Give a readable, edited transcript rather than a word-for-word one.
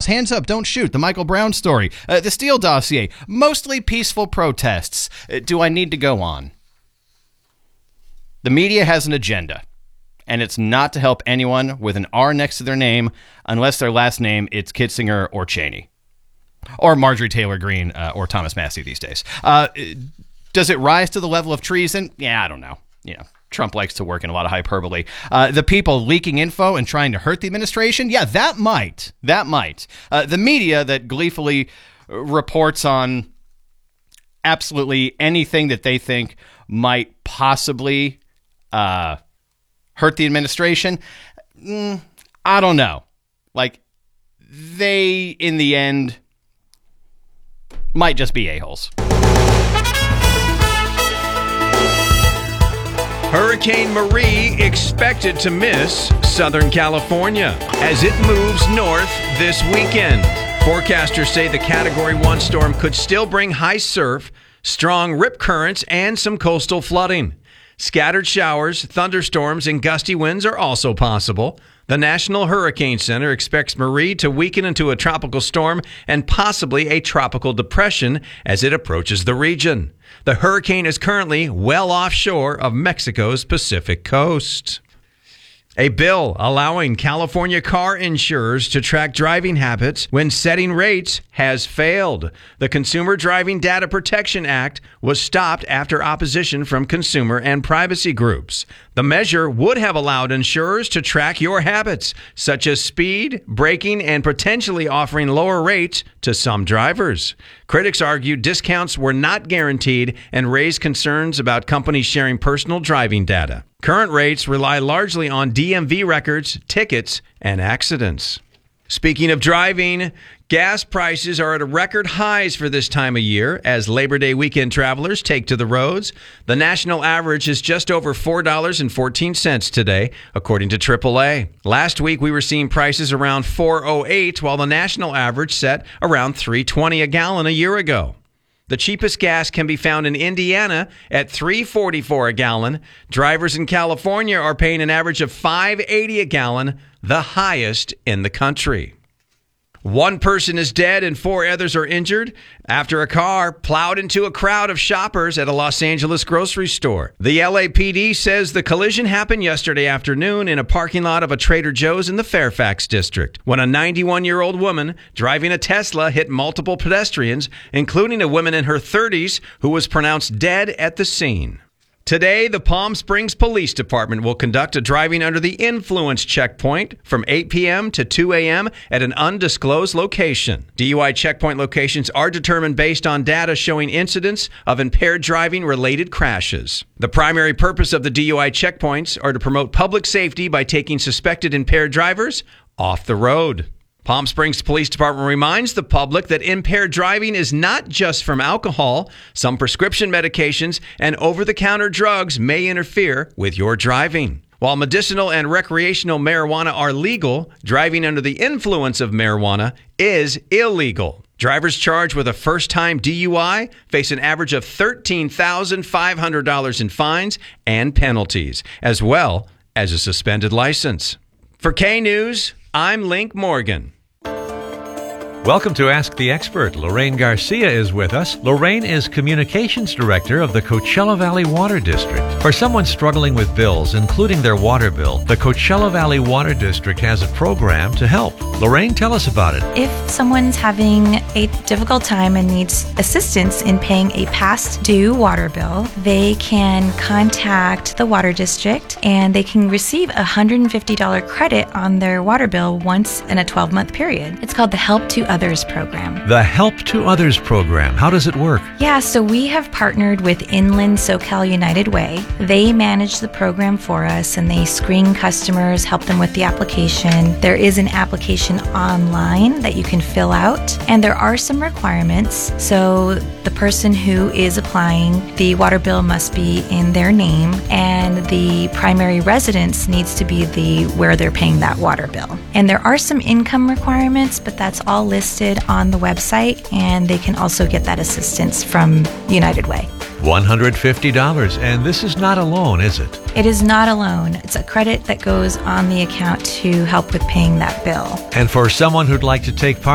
Hands Up, Don't Shoot, the Michael Brown story, the Steele dossier, mostly peaceful protests. Do I need to go on? The media has an agenda, and it's not to help anyone with an R next to their name unless their last name is Kitzinger or Cheney. Or Marjorie Taylor Greene or Thomas Massie these days. Does it rise to the level of treason? Yeah, I don't know. Trump likes to work in a lot of hyperbole. The people leaking info and trying to hurt the administration? Yeah, that might. The media that gleefully reports on absolutely anything that they think might possibly hurt the administration? I don't know. They, in the end, might just be a-holes. Hurricane Marie expected to miss Southern California as it moves north this weekend. Forecasters say the Category 1 storm could still bring high surf, strong rip currents, and some coastal flooding. Scattered showers, thunderstorms, and gusty winds are also possible. The National Hurricane Center expects Marie to weaken into a tropical storm and possibly a tropical depression as it approaches the region. The hurricane is currently well offshore of Mexico's Pacific coast. A bill allowing California car insurers to track driving habits when setting rates has failed. The Consumer Driving Data Protection Act was stopped after opposition from consumer and privacy groups. The measure would have allowed insurers to track your habits, such as speed, braking, and potentially offering lower rates to some drivers. Critics argued discounts were not guaranteed and raised concerns about companies sharing personal driving data. Current rates rely largely on DMV records, tickets, and accidents. Speaking of driving, gas prices are at record highs for this time of year as Labor Day weekend travelers take to the roads. The national average is just over $4.14 today, according to AAA. Last week, we were seeing prices around $4.08, while the national average set around $3.20 a gallon a year ago. The cheapest gas can be found in Indiana at $3.44 a gallon. Drivers in California are paying an average of $5.80 a gallon, the highest in the country. One person is dead and 4 others are injured after a car plowed into a crowd of shoppers at a Los Angeles grocery store. The LAPD says the collision happened yesterday afternoon in a parking lot of a Trader Joe's in the Fairfax district when a 91-year-old woman driving a Tesla hit multiple pedestrians, including a woman in her 30s who was pronounced dead at the scene. Today, the Palm Springs Police Department will conduct a driving under the influence checkpoint from 8 p.m. to 2 a.m. at an undisclosed location. DUI checkpoint locations are determined based on data showing incidents of impaired driving-related crashes. The primary purpose of the DUI checkpoints are to promote public safety by taking suspected impaired drivers off the road. Palm Springs Police Department reminds the public that impaired driving is not just from alcohol. Some prescription medications and over-the-counter drugs may interfere with your driving. While medicinal and recreational marijuana are legal, driving under the influence of marijuana is illegal. Drivers charged with a first-time DUI face an average of $13,500 in fines and penalties, as well as a suspended license. For K-News, I'm Link Morgan. Welcome to Ask the Expert. Lorraine Garcia is with us. Lorraine is Communications Director of the Coachella Valley Water District. For someone struggling with bills, including their water bill, the Coachella Valley Water District has a program to help. Lorraine, tell us about it. If someone's having a difficult time and needs assistance in paying a past due water bill, they can contact the water district and they can receive a $150 credit on their water bill once in a 12-month period. It's called the Help to Others program. The Help to Others program. How does it work? Yeah, so we have partnered with Inland SoCal United Way. They manage the program for us and they screen customers, help them with the application. There is an application online that you can fill out, and there are some requirements. So the person who is applying, the water bill must be in their name, and the primary residence needs to be where they're paying that water bill. And there are some income requirements, but that's all listed on the website, and they can also get that assistance from United Way. $150, and this is not a loan, is it? It is not a loan. It's a credit that goes on the account to help with paying that bill. And for someone who'd like to take part